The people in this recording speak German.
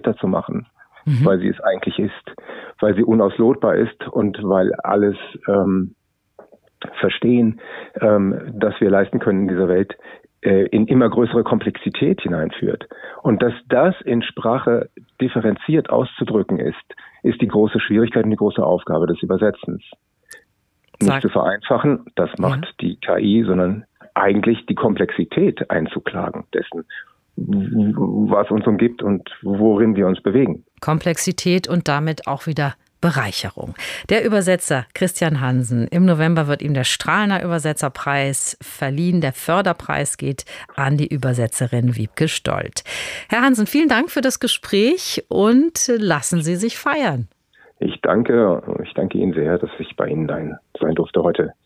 leichter zu machen, weil sie es eigentlich ist, weil sie unauslotbar ist und weil alles verstehen, dass wir leisten können in dieser Welt, in immer größere Komplexität hineinführt. Und dass das in Sprache differenziert auszudrücken ist die große Schwierigkeit und die große Aufgabe des Übersetzens. Nicht zu vereinfachen, das macht die KI, sondern eigentlich die Komplexität einzuklagen dessen, was uns umgibt und worin wir uns bewegen. Komplexität und damit auch wieder Bereicherung. Der Übersetzer Christian Hansen. Im November wird ihm der Strahlner Übersetzerpreis verliehen. Der Förderpreis geht an die Übersetzerin Wiebke Stolt. Herr Hansen, vielen Dank für das Gespräch und lassen Sie sich feiern. Ich danke Ihnen sehr, dass ich bei Ihnen sein durfte heute.